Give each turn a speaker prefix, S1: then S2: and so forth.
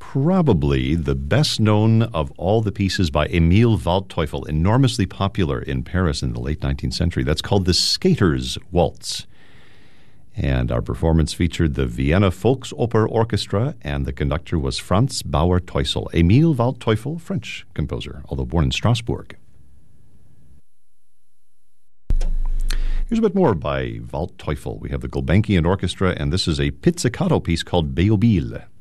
S1: probably the best known of all the pieces by Emil Waldteufel, enormously popular in Paris in the late 19th century. That's called the Skater's Waltz. And our performance featured the Vienna Volksoper Orchestra, and the conductor was Franz Bauer-Teusel. Emil Waldteufel, French composer, although born in Strasbourg. Here's a bit more by Waldteufel. We have the Gulbenkian Orchestra, and this is a pizzicato piece called Beobile.